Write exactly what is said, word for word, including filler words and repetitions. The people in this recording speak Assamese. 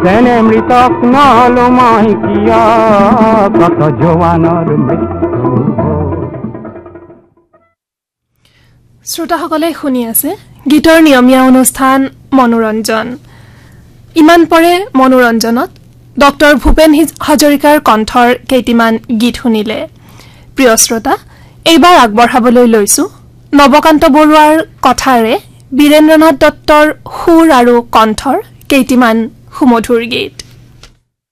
তেনে মৃতক নলো মই কিয় কত জোৱানৰ মৃত্যু। শ্ৰোতাসকলে শুনি আছে গীতৰ নিয়মীয়া অনুষ্ঠান মনোৰঞ্জন। ইমান পৰে মনোৰঞ্জনত ডক্টৰ ভূপেন হাজৰিকাৰ কণ্ঠৰ কেইটিমান গীত শুনিলে। প্ৰিয় শ্ৰোতা, এইবাৰ আগবঢ়াবলৈ লৈছো নৱকান্ত বৰুৱাৰ কথাৰে বীৰেন্দ্ৰনাথ দত্তৰ সুৰ আৰু কণ্ঠৰ কেইটিমান সুমধুৰ গীত।